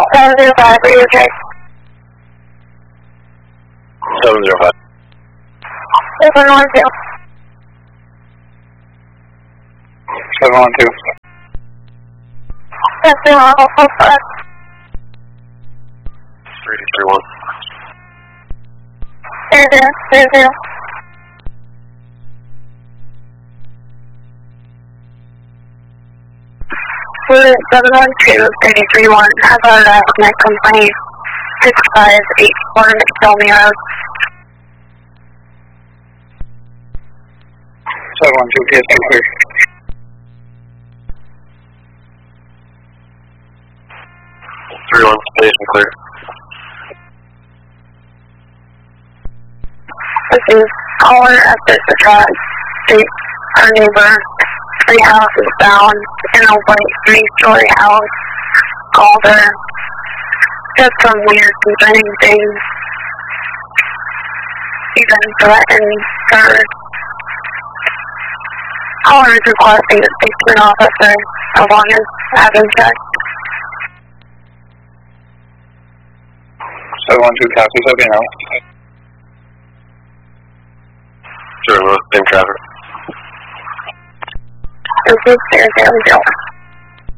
705, are you okay? 705. 712. 712. That's the wrong 05. 331. 30. Fluid 712-331 has a connect complaint 6584 McDelmy Road. 712, PSP clear. 31, station clear. This is caller at this address. State our neighbor. 3 houses down in a white 3-story house. Called her. Just some weird concerning things. Even threatened her. Caller is requesting a statement officer as long as having checked. 712 copies, okay now. Sure, same traffic. This is 000.